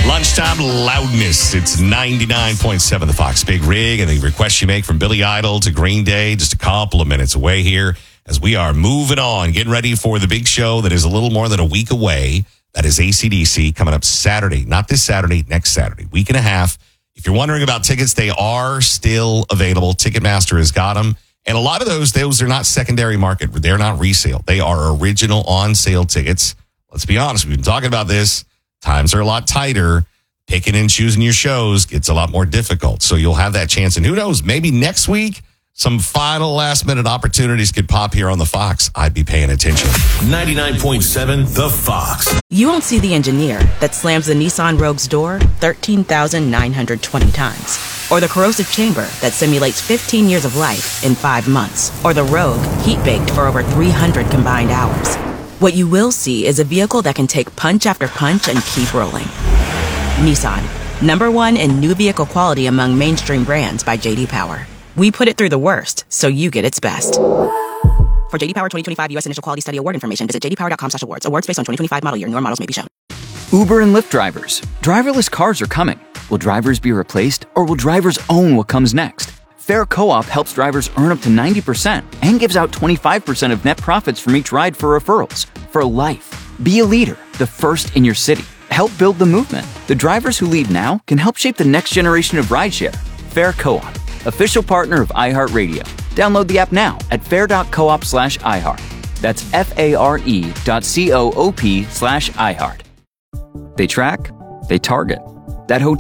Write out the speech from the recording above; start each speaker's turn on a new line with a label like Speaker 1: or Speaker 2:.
Speaker 1: Lunchtime loudness. It's 99.7 The Fox Big Rig, and the requests you make from Billy Idol to Green Day, just a couple of minutes away here as we are moving on, getting ready for the big show that is a little more than a week away. That is AC/DC coming up Saturday. Not this Saturday, next Saturday. Week and a half. If you're wondering about tickets, they are still available. Ticketmaster has got them. And a lot of those are not secondary market. They're not resale. They are original on-sale tickets. Let's be honest. We've been talking about this. Times are a lot tighter. Picking and choosing your shows gets a lot more difficult. So you'll have that chance. And who knows, maybe next week, some final last-minute opportunities could pop here on the Fox. I'd be paying attention.
Speaker 2: 99.7 The Fox.
Speaker 3: You won't see the engineer that slams the Nissan Rogue's door 13,920 times. Or the corrosive chamber that simulates 15 years of life in 5 months. Or the Rogue heat-baked for over 300 combined hours. What you will see is a vehicle that can take punch after punch and keep rolling. Nissan, #1 in new vehicle quality among mainstream brands by J.D. Power. We put it through the worst, so you get its best. For J.D. Power 2025 U.S. Initial Quality Study Award information, visit jdpower.com/awards. Awards based on 2025 model year. Newer models may be shown.
Speaker 4: Uber and Lyft drivers. Driverless cars are coming. Will drivers be replaced, or will drivers own what comes next? Fair Co-op helps drivers earn up to 90% and gives out 25% of net profits from each ride for referrals. For life. Be a leader, the first in your city. Help build the movement. The drivers who lead now can help shape the next generation of rideshare. Fair Co-op, official partner of iHeartRadio. Download the app now at fair.coop/iHeart. That's FARE.coop/iHeart. They track, they target. That hotel